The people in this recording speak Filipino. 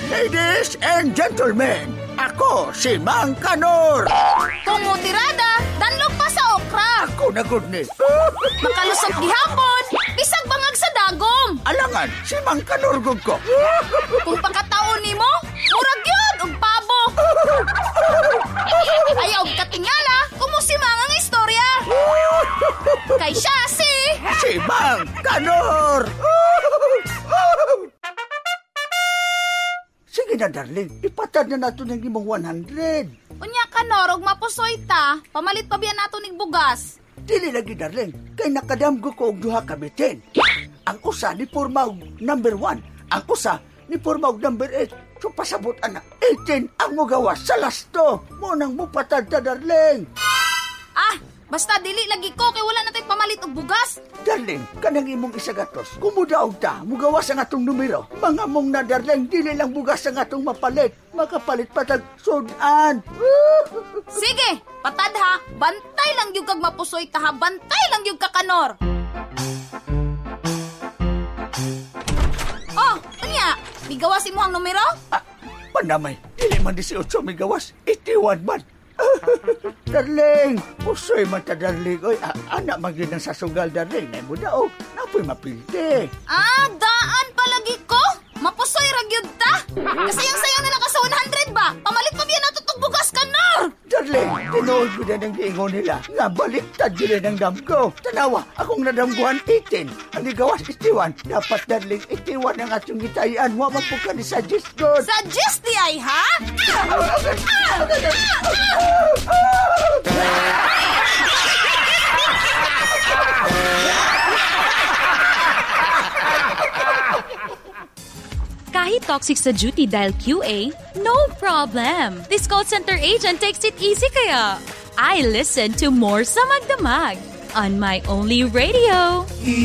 Ladies and gentlemen, ako si Mang Kanor. Kumutirada, danlog pa sa okra. Ako na good ni. Makalusog gihapon, bisag bangag sa dagom. Alangan, si Mang Kanor gud ko. Kung pagkataon nimo, murag yun og pabo. Ayaw og katingala, kumusimang ang istorya. Kay siya Si Mang Kanor. Sige na, darling. Ipatad na nato ng imong 100. Unya ka norog mapusoy ta, pamalit pa biya nato ning bugas. Dili lagi, darling. Kay nakadamgo ko og duha ka bitin. Ang usa ni porma og number 1. Ang usa ni porma og number 8. So pasabot ana. 18 ang mugawas sa lasto. Mo nang mupatad ta, darling. Basta dili lagi ko kay wala na tay pamalit og bugas. Darling, kanang imong isagatos. Kumudaog ta, mugawas ang atong numero. Mga mong na, darling, dili lang bugas ang atong mapalit. Makapalit patag sudan. Sige, patad ha. Bantay lang yung kag mapusoy ta ha. Bantay lang yung kakanor. Oh, unya, migawasin mo ang numero? Panamay, dili man 18 migawas. 81 man. Darling, pusoy man ta, darling. Oy, anak magin ang sasugal, darling. Nay mo daog, napoy mapilti. Daan palagi ko. Mapusoy ragyod ta. Kasayang-sayang nila ka sa 100 ba? Pamalit pa biya natutog bugas ka, Nor. Darling, tinuod ko na ng giingon nila. Nga baliktad gila ng damgo. Tanawa, akong nadamguhan 18. Ang igawas 81. Dapat, darling, 81 ang atong gitayan. Wa man po ka ni suggest God. Suggest di ay, ha? Kahit toxic sa duty dahil QA, no problem. This call center agent takes it easy kaya. I listen to more sa Magdamag on my only radio.